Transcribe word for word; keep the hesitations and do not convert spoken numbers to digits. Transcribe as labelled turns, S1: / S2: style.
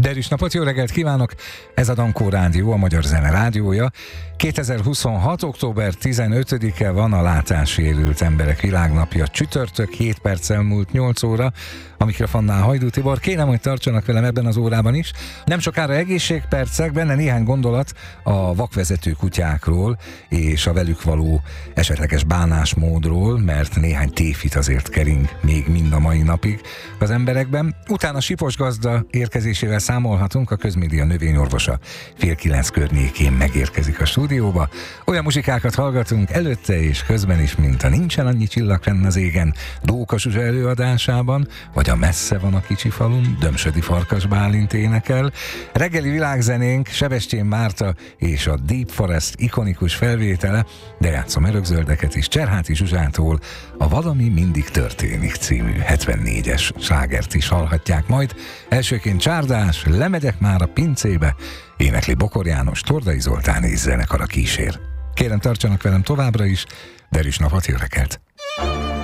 S1: Derűs napot, jó reggelt kívánok! Ez a Dankó Rádió, a Magyar Zene rádiója. kétezer-huszonhat. október tizenötödike van, a látássérült emberek világnapja. Csütörtök, hét perccel múlt nyolc óra. A mikrofonnál Hajdú Tibor. Kérem, hogy tartsanak velem ebben az órában is. Nem sokára egészségpercek, benne néhány gondolat a vakvezető kutyákról és a velük való esetleges bánásmódról, mert néhány tévhit azért kering még mind a mai napig az emberekben. Utána Sipos gazda érkezésével számolhatunk, a Közmédia növényorvosa fél kilenc környékén megérkezik a stúdióba. Olyan muzsikákat hallgatunk előtte és közben is, mint a Nincsen annyi csillag fenn az égen Dóka Zsuzsa előadásában, vagy a Messze van a kicsi falun Dömsödi Farkas Bálint énekel. Reggeli világzenénk Sebestyén Márta és a Deep Forest ikonikus felvétele, de játszom örökzöldeket is Cserháti Zsuzsától a Valami mindig történik című hetvennégyes slágert is hallhatják majd. Elsőként Csárdás, Lemegyek már a pincébe, énekli Bokor János, Tordai Zoltán és zenekara kísér. Kérem, tartsanak velem továbbra is, derűs napot, jó reggelt!